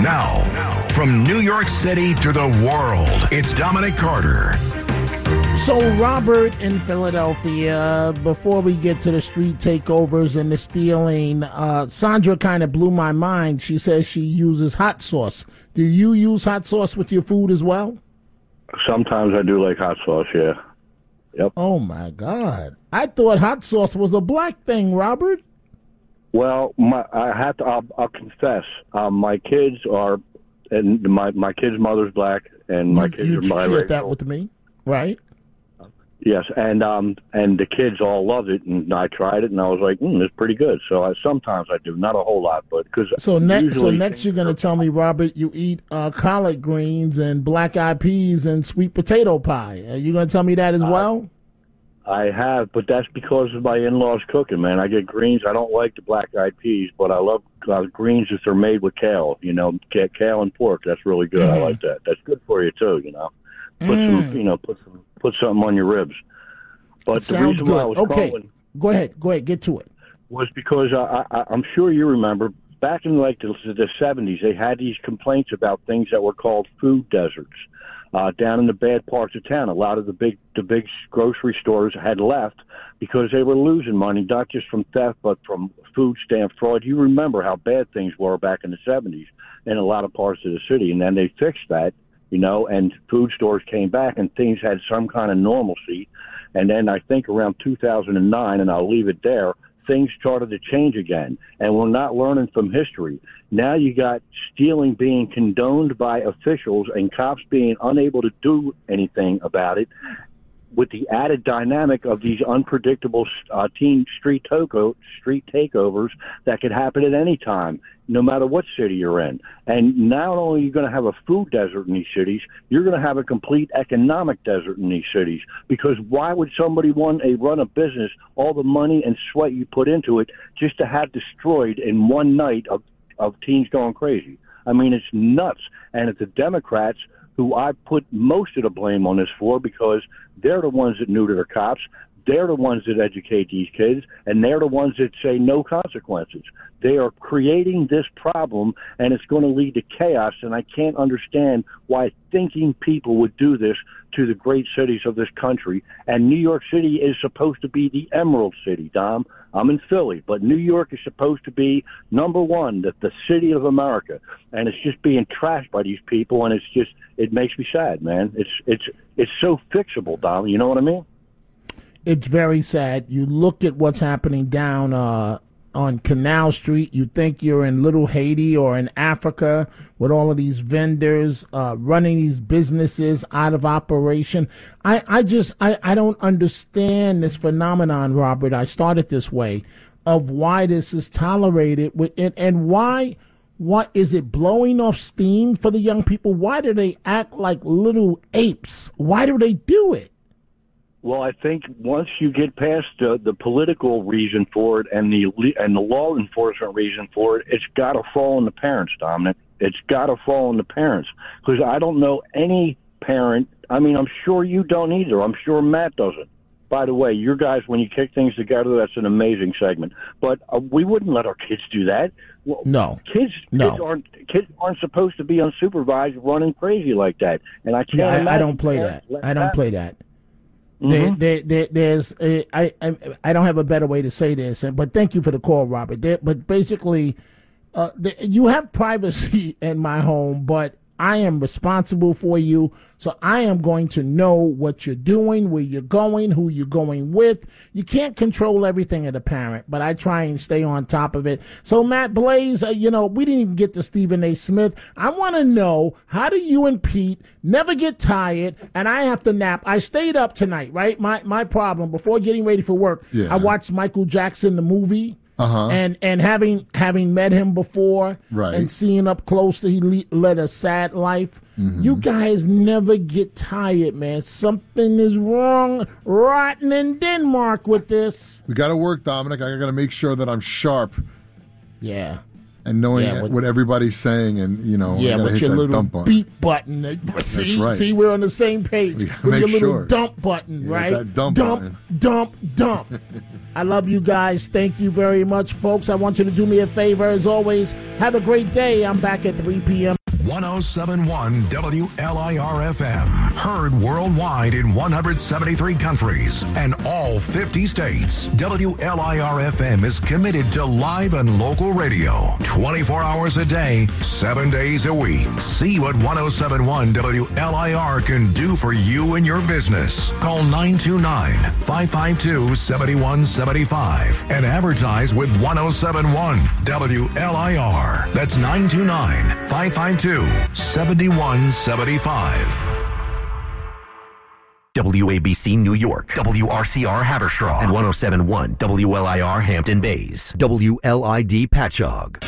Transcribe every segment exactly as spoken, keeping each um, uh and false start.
Now, from New York City to the world, it's Dominic Carter. So, Robert in Philadelphia, before we get to the street takeovers and the stealing, uh, Sandra kind of blew my mind. She says she uses hot sauce. Do you use hot sauce with your food as well? Sometimes I do like hot sauce, yeah. Yep. Oh, my God. I thought hot sauce was a black thing, Robert. Well, my, I have to. I'll, I'll confess. Um, my kids are, and my my kids' mother's black, and my you, kids you are my shared that with me, right? Yes, and um, and the kids all loved it, and I tried it, and I was like, mm, it's pretty good. So I, sometimes I do, not a whole lot, but because so next, so next you're going to tell me, Robert, you eat uh, collard greens and black eyed peas and sweet potato pie. Are you going to tell me that as well? I have, but that's because of my in-laws cooking, man. I get greens. I don't like the black-eyed peas, but I love uh, greens if they're made with kale. You know, kale and pork. That's really good. Mm. I like that. That's good for you too. You know, put mm. some, you know, put some, put something on your ribs. But it the sounds reason good. why I was okay, calling go ahead. Go ahead. Get to it. Was because I, I, I'm sure you remember back in like the, the seventies, they had these complaints about things that were called food deserts. Uh, down in the bad parts of town, a lot of the big the big grocery stores had left because they were losing money, not just from theft, but from food stamp fraud. You remember how bad things were back in the seventies in a lot of parts of the city, and then they fixed that, you know, and food stores came back and things had some kind of normalcy. And then I think around two thousand nine, and I'll leave it there, things started to change again, and we're not learning from history. Now you got stealing being condoned by officials and cops being unable to do anything about it, with the added dynamic of these unpredictable uh, teen street toko, street takeovers that could happen at any time, no matter what city you're in. And not only are you going to have a food desert in these cities, you're going to have a complete economic desert in these cities. Because why would somebody want to run a business, all the money and sweat you put into it, just to have destroyed in one night of, of teens going crazy? I mean, it's nuts. And it's the Democrats who I put most of the blame on this for, because they're the ones that neuter the cops. They're the ones that educate these kids, and they're the ones that say no consequences. They are creating this problem, and it's going to lead to chaos, and I can't understand why thinking people would do this to the great cities of this country. And New York City is supposed to be the Emerald City, Dom. I'm in Philly, but New York is supposed to be, number one, the, the city of America, and it's just being trashed by these people, and it's just, it makes me sad, man. It's, it's, it's so fixable, Dom. You know what I mean? It's very sad. You look at what's happening down uh, on Canal Street. You think you're in Little Haiti or in Africa with all of these vendors uh, running these businesses out of operation. I, I just, I, I don't understand this phenomenon, Robert. I started this way, of why this is tolerated with, and, and why, what is it blowing off steam for the young people? Why do they act like little apes? Why do they do it? Well, I think once you get past the, the political reason for it and the and the law enforcement reason for it, it's got to fall on the parents, Dominic. It's got to fall on the parents, because I don't know any parent. I mean, I'm sure you don't either. I'm sure Matt doesn't. By the way, your guys, when you kick things together, that's an amazing segment. But uh, we wouldn't let our kids do that. Well, no, kids, no. kids aren't kids aren't supposed to be unsupervised running crazy like that. And I can't. Yeah, I, I don't play that. I don't play that. Mm-hmm. There, there, there, there's, uh, I, I, I don't have a better way to say this, but thank you for the call, Robert. There, but basically, uh, the, you have privacy in my home, but I am responsible for you, so I am going to know what you're doing, where you're going, who you're going with. You can't control everything as a parent, but I try and stay on top of it. So, Matt Blaze, uh, you know, we didn't even get to Stephen A. Smith. I want to know, how do you and Pete never get tired, and I have to nap? I stayed up tonight, right? My my problem, before getting ready for work, yeah. I watched Michael Jackson, the movie. Uh-huh. And and having having met him before, right, and seeing up close that he le- led a sad life, mm-hmm. You guys never get tired, man. Something is wrong, rotten in Denmark with this. We got to work, Dominic. I got to make sure that I'm sharp. Yeah. And knowing yeah, with, what everybody's saying, and you know, yeah, with your little button. beep button. See, right. see, we're on the same page. With your little sure. dump button, yeah, right? That dump, dump, button. dump, dump. I love you guys. Thank you very much, folks. I want you to do me a favor, as always. Have a great day. I'm back at three p.m. ten seventy-one W L I R F M. Heard worldwide in one hundred seventy-three countries and all fifty states. W L I R F M is committed to live and local radio. twenty-four hours a day, seven days a week. See what ten seventy-one W L I R can do for you and your business. Call nine two nine, five five two, seven one seven five and advertise with ten seventy-one W L I R. That's nine two nine, five five two, seven one seven five. W A B C New York, W R C R Haverstraw, and ten seventy-one W L I R Hampton Bays, W L I D Patchogue.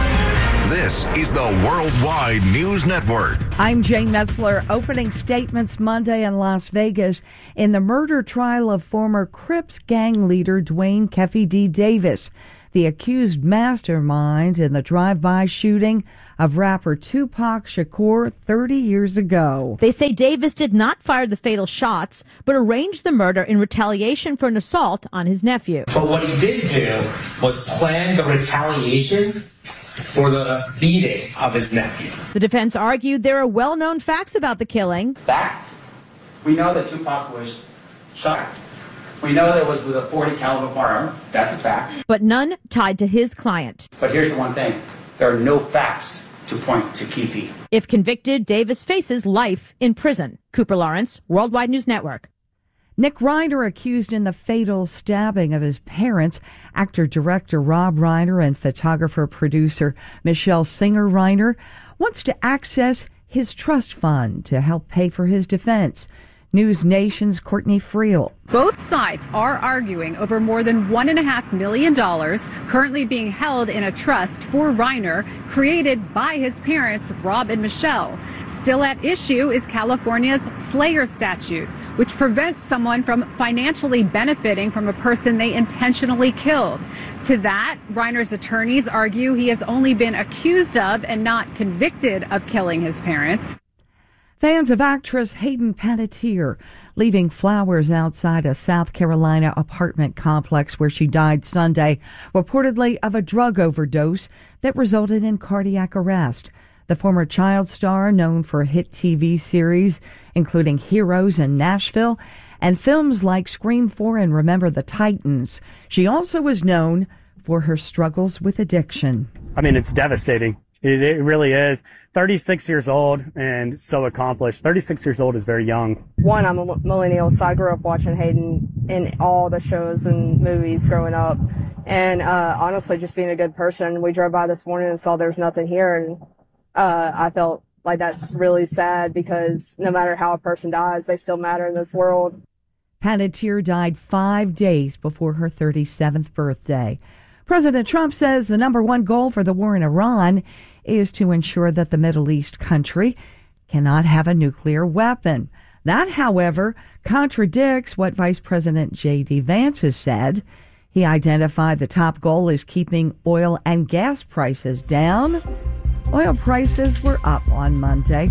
This is the Worldwide News Network. I'm Jane Metzler. Opening statements Monday in Las Vegas in the murder trial of former Crips gang leader Dwayne Keffy D. Davis, the accused mastermind in the drive-by shooting of rapper Tupac Shakur thirty years ago. They say Davis did not fire the fatal shots, but arranged the murder in retaliation for an assault on his nephew. But what he did do was plan the retaliation for the beating of his nephew. The defense argued there are well-known facts about the killing. Fact? We know that Tupac was shot. We know that it was with a forty caliber firearm. That's a fact. But none tied to his client. But here's the one thing. There are no facts to point to Keffy. If convicted, Davis faces life in prison. Cooper Lawrence, Worldwide News Network. Nick Reiner accused in the fatal stabbing of his parents, actor-director Rob Reiner and photographer-producer Michelle Singer Reiner, wants to access his trust fund to help pay for his defense. News Nation's Courtney Friel. Both sides are arguing over more than one and a half million dollars currently being held in a trust for Reiner, created by his parents, Rob and Michelle. Still at issue is California's Slayer statute, which prevents someone from financially benefiting from a person they intentionally killed. To that, Reiner's attorneys argue he has only been accused of and not convicted of killing his parents. Fans of actress Hayden Panettiere leaving flowers outside a South Carolina apartment complex where she died Sunday, reportedly of a drug overdose that resulted in cardiac arrest. The former child star, known for hit T V series including Heroes and Nashville, and films like Scream four and Remember the Titans. She also was known for her struggles with addiction. I mean, it's devastating. It, it really is. thirty-six years old and so accomplished. thirty-six years old is very young. One, I'm a millennial, so I grew up watching Hayden in all the shows and movies growing up. And uh, honestly, just being a good person. We drove by this morning and saw there's nothing here, and uh, I felt like that's really sad because no matter how a person dies, they still matter in this world. Panettiere died five days before her thirty-seventh birthday. President Trump says the number one goal for the war in Iran is to ensure that the Middle East country cannot have a nuclear weapon. That, however, contradicts what Vice President J D. Vance has said. He identified the top goal as keeping oil and gas prices down. Oil prices were up on Monday.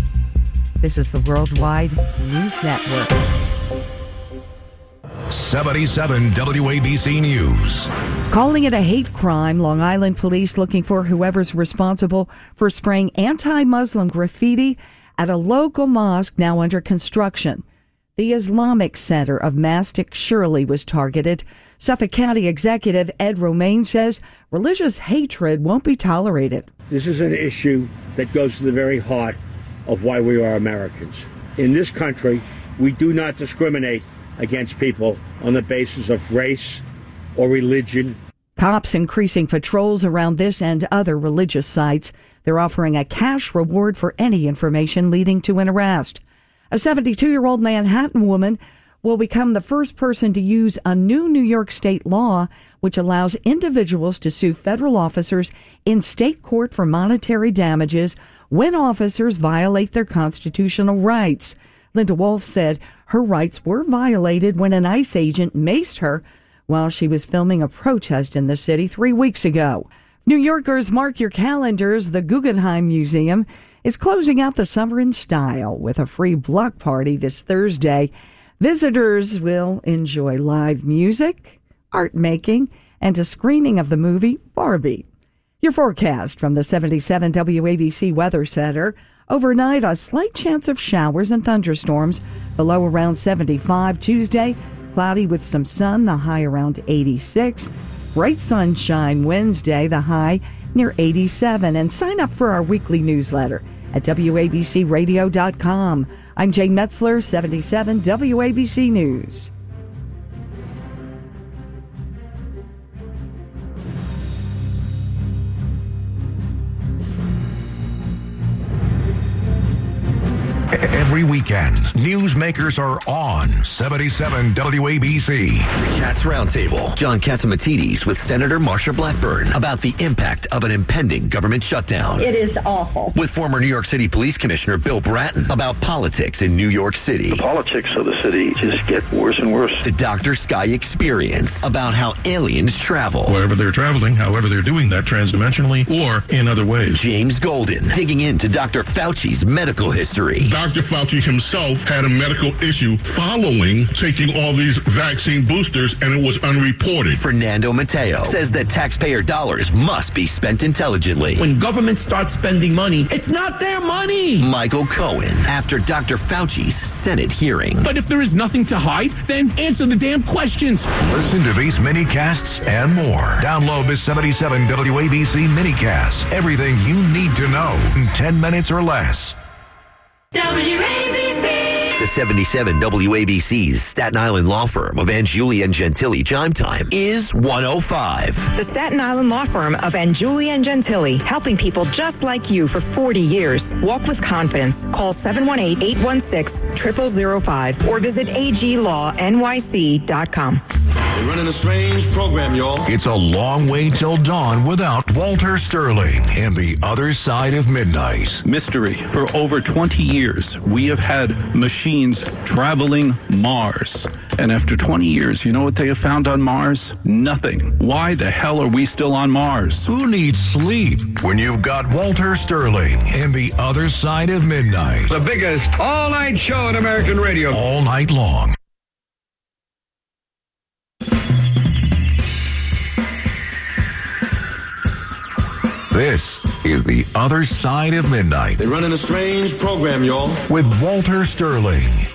This is the Worldwide News Network. seventy-seven W A B C News. Calling it a hate crime, Long Island police looking for whoever's responsible for spraying anti-Muslim graffiti at a local mosque now under construction. The Islamic Center of Mastic Shirley was targeted. Suffolk County Executive Ed Romaine says religious hatred won't be tolerated. This is an issue that goes to the very heart of why we are Americans. In this country, we do not discriminate against people on the basis of race or religion. Cops increasing patrols around this and other religious sites. They're offering a cash reward for any information leading to an arrest. A seventy-two-year-old Manhattan woman will become the first person to use a new New York state law which allows individuals to sue federal officers in state court for monetary damages when officers violate their constitutional rights. Linda Wolf said her rights were violated when an ICE agent maced her while she was filming a protest in the city three weeks ago. New Yorkers, mark your calendars. The Guggenheim Museum is closing out the summer in style with a free block party this Thursday. Visitors will enjoy live music, art making, and a screening of the movie Barbie. Your forecast from the seventy-seven W A B C Weather Center. Overnight, a slight chance of showers and thunderstorms. The low around seventy-five. Tuesday, cloudy with some sun, the high around eighty-six. Bright sunshine Wednesday, the high near eighty-seven. And sign up for our weekly newsletter at W A B C radio dot com. I'm Jane Metzler, seventy-seven W A B C News. Every weekend, newsmakers are on seventy-seven W A B C. The Cats Roundtable. John Catsimatidis with Senator Marsha Blackburn about the impact of an impending government shutdown. It is awful. With former New York City Police Commissioner Bill Bratton about politics in New York City. The politics of the city just get worse and worse. The Doctor Sky Experience about how aliens travel. Wherever they're traveling, however they're doing that transdimensionally or in other ways. James Golden digging into Doctor Fauci's medical history. Doctor Fauci himself had a medical issue following taking all these vaccine boosters, and it was unreported. Fernando Mateo says that taxpayer dollars must be spent intelligently. When government starts spending money, it's not their money. Michael Cohen after Doctor Fauci's Senate hearing. But if there is nothing to hide, then answer the damn questions. Listen to these minicasts and more. Download the seventy-seven W A B C minicast. Everything you need to know in ten minutes or less. W A B C. The seventy-seven W A B C's Staten Island law firm of Anjuli and Gentili Chime Time is one oh five. The Staten Island law firm of Anjuli and Gentili, helping people just like you for forty years. Walk with confidence. Call seven one eight, eight one six, zero zero zero five or visit A G law N Y C dot com. We're running a strange program, y'all. It's a long way till dawn without Walter Sterling and the other side of midnight. Mystery. For over twenty years, we have had machines traveling Mars. And after twenty years, you know what they have found on Mars? Nothing. Why the hell are we still on Mars? Who needs sleep when you've got Walter Sterling and the other side of midnight? The biggest all-night show in American radio. All night long. This is the other side of midnight. They're running a strange program, y'all. With Walter Sterling